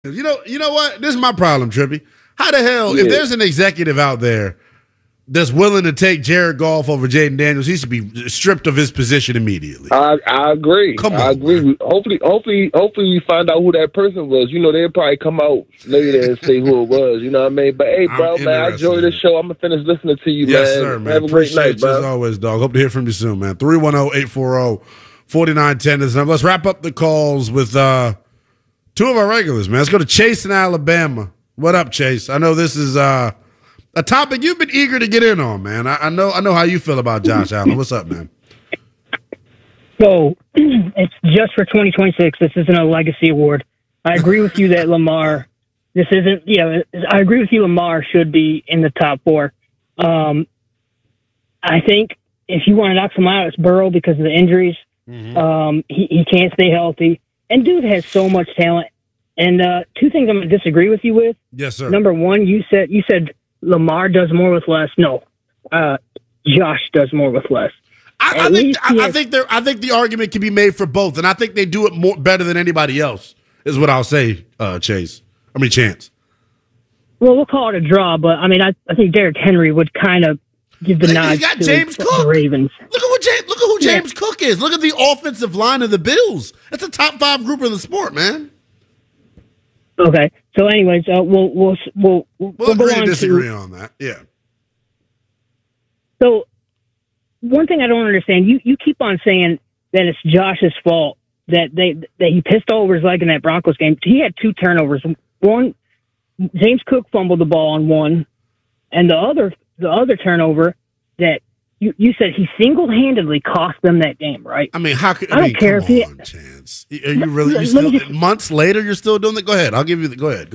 You know what? This is my problem, Trippy. How the hell, if there's an executive out there that's willing to take Jared Goff over Jaden Daniels, he should be stripped of his position immediately. I agree. I agree. Man. Hopefully we find out who that person was. They'll probably come out later and say who it was. You know what I mean? But hey, bro, man, I enjoy this show. I'm gonna finish listening to you, yes, man. Yes, sir, man. Have a Appreciate great night, you bro. as always, dog. Hope to hear from you soon, man. 310-840-4910 is the number. Let's wrap up the calls with two of our regulars, man. Let's go to Chase in Alabama. What up, Chase? I know this is a topic you've been eager to get in on, man. I know how you feel about Josh Allen. What's up, man? So it's just for 2026. This isn't a legacy award. I agree with you that Lamar. This isn't. I agree with you. Lamar should be in the top four. I think if you want to knock someone out, it's Burrow because of the injuries. Mm-hmm. He can't stay healthy. And dude has so much talent. And two things I'm going to disagree with you with. Yes, sir. Number one, you said Lamar does more with less. No, Josh does more with less. I think the argument can be made for both, and I think they do it better than anybody else. Is what I'll say, Chance. Well, we'll call it a draw, but I think Derrick Henry would kind of give the nod to James Cook. The Ravens. Look who James Cook is. Look at the offensive line of the Bills. That's a top 5 group in the sport, man. Okay. So, anyways, we'll agree and disagree on that. Yeah. So, one thing I don't understand, you keep on saying that it's Josh's fault that he pissed over his leg in that Broncos game. He had 2 turnovers. One, James Cook fumbled the ball on one, and the other turnover that you said he single-handedly cost them that game, right? I don't care if he. Chance. Are you really? Months later, you're still doing that? Go ahead. I'll give you the. Go ahead.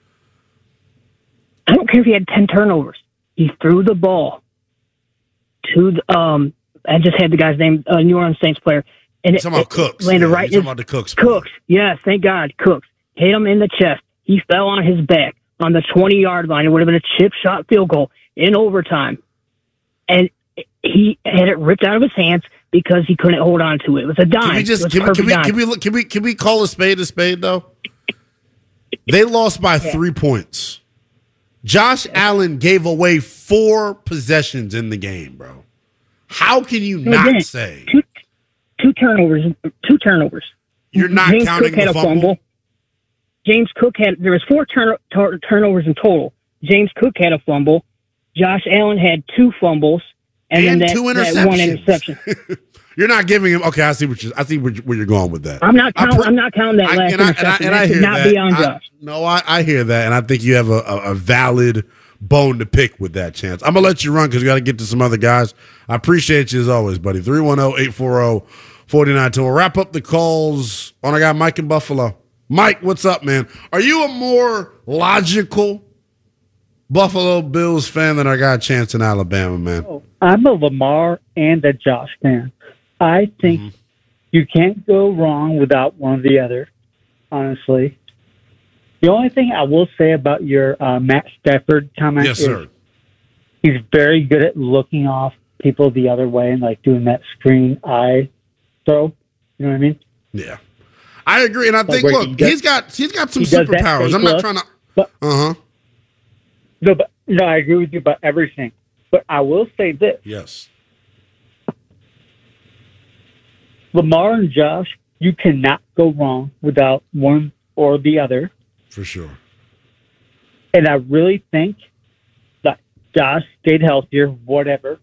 I don't care if he had 10 turnovers. He threw the ball to the. I just had the guy's name, New Orleans Saints player, and it Cooks. Landed right. Talking about the Cooks. Cooks. Yes, thank God. Cooks hit him in the chest. He fell on his back on the 20-yard line. It would have been a chip shot field goal in overtime, and he had it ripped out of his hands because he couldn't hold on to it. It was a dime. Can we call a spade though? They lost by 3 points. Josh Allen gave away 4 possessions in the game, bro. How can you not say two turnovers? 2 turnovers. You're not James counting Cook had the a fumble. James Cook there was 4 turnovers in total. James Cook had a fumble. Josh Allen had 2 fumbles. And then 2 interceptions. That one interception. You're not giving him. Okay, I see where you're going with that. I'm not counting that last interception. And I hear not that. Be on Josh. I hear that, and I think you have a valid bone to pick with that, Chance. I'm gonna let you run because we got to get to some other guys. I appreciate you as always, buddy. 310-840-4910. We'll wrap up the calls on our guy Mike in Buffalo. Mike, what's up, man? Are you a more logical Buffalo Bills fan than our guy Chance in Alabama, man? I'm a Lamar and a Josh fan. I think you can't go wrong without one or the other, honestly. The only thing I will say about your Matt Stafford comment is he's very good at looking off people the other way and like doing that screen eye throw. You know what I mean? Yeah. I agree, and I think he's got some superpowers. I'm not trying to No, I agree with you about everything. But I will say this. Yes. Lamar and Josh, you cannot go wrong without one or the other. For sure. And I really think that Josh stayed healthier, whatever.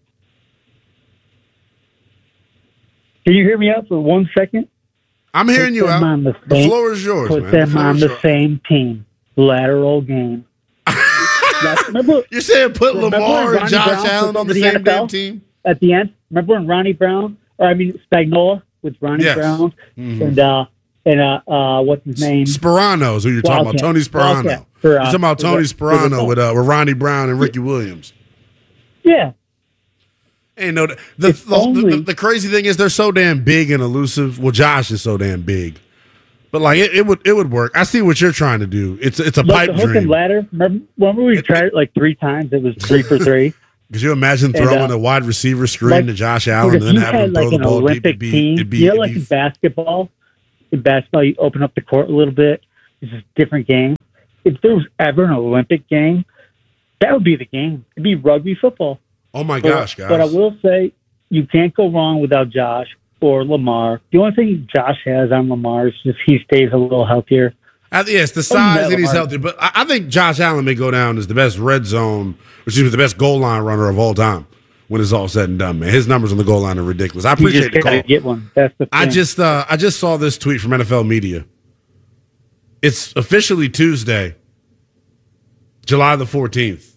Can you hear me out for 1 second? I'm hearing you out. The floor is yours, man. Put them on the same team. Lateral game. You're saying put Lamar and Josh Allen on the same damn team? At the end, remember when Spagnuolo with Ronnie Brown and what's his name? Sperano's who you're talking about, Tony Sperano. You're talking about Tony Sperano with Ronnie Brown and Ricky Williams. Yeah. And the crazy thing is they're so damn big and elusive. Well, Josh is so damn big. But like it would work. I see what you're trying to do. It's a pipe dream. Hook and ladder. Remember we tried it like 3 times? It was 3 for 3. Could you imagine throwing a wide receiver screen to Josh Allen and then having him throw the ball? Olympic team. Like in basketball, you open up the court a little bit. It's a different game. If there was ever an Olympic game, that would be the game. It'd be rugby football. Oh, my gosh, guys. But I will say, you can't go wrong without Josh or Lamar. The only thing Josh has on Lamar is just he stays a little healthier. Yes, the size and he's healthy. But I think Josh Allen may go down as the best red zone, the best goal line runner of all time when it's all said and done, man. His numbers on the goal line are ridiculous. I appreciate the call. Get one. That's the thing. I just saw this tweet from NFL Media. It's officially Tuesday, July the 14th.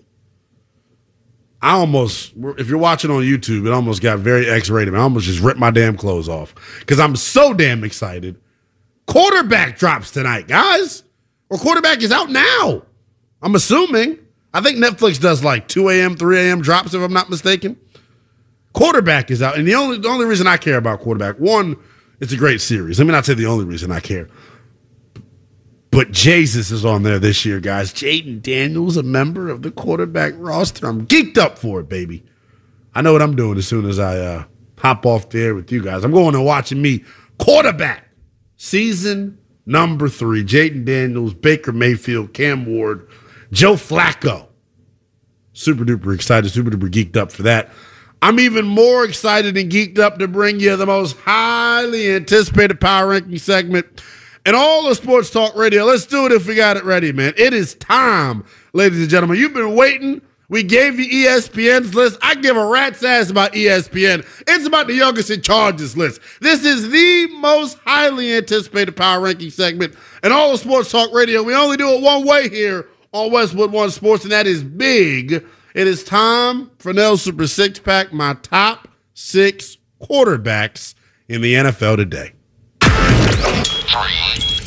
If you're watching on YouTube, it almost got very X-rated. I almost just ripped my damn clothes off because I'm so damn excited. Quarterback drops tonight, guys. Or quarterback is out now. I'm assuming. I think Netflix does like 2 a.m., 3 a.m. drops, if I'm not mistaken. Quarterback is out. And the only reason I care about quarterback, one, it's a great series. Let me not say the only reason I care. But Jesus is on there this year, guys. Jaden Daniels, a member of the quarterback roster. I'm geeked up for it, baby. I know what I'm doing as soon as I hop off the air with you guys. I'm going and watching me quarterback. Season number 3. Jaden Daniels, Baker Mayfield, Cam Ward, Joe Flacco. Super duper excited, super duper geeked up for that. I'm even more excited and geeked up to bring you the most highly anticipated power ranking segment in all of sports talk radio. Let's do it if we got it ready, man. It is time, ladies and gentlemen. You've been waiting. We gave you ESPN's list. I give a rat's ass about ESPN. It's about the youngest in charges list. This is the most highly anticipated power ranking segment in all of sports talk radio. We only do it one way here on Westwood One Sports, and that is big. It is time for Nell Super Six Pack, my top 6 quarterbacks in the NFL today. 3,